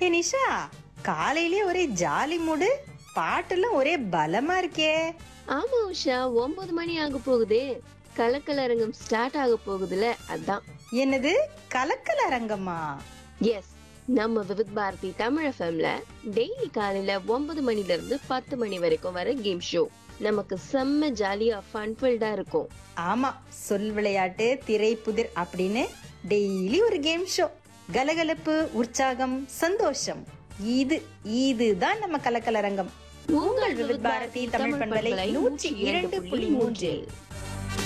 நிஷா, காலையிலே ஒரே ஜாலி மூடு, பாட்டெல்லாம் ஒரே பலமா இருக்கே. ஆமா உஷா, 9 மணி ஆக போகுதே. கலக்கலரங்கம் ஸ்டார்ட் ஆக போகுதுல, அதான். என்னது கலக்கல் அரங்கமா? எஸ், நம்ம விவித் பாரதி தமிழ் எஃப்எம்ல டெய்லி காலையில 9 மணில இருந்து 10 மணி வரைக்கும் வர கேம் ஷோ நமக்கு செம்ம ஜாலியா ஃபன்ஃபில்டா இருக்கும். ஆமா, சொல் விளையாட்டு, திரை புதிர் அப்படின்னு டெய்லி ஒரு கேம் ஷோ. கலகலப்பு, உற்சாகம், சந்தோஷம், இதுதான் நம்ம கலக்கலரங்கம். உங்கள் விவித் பாரதி தமிழ் பண்பலை 102.3.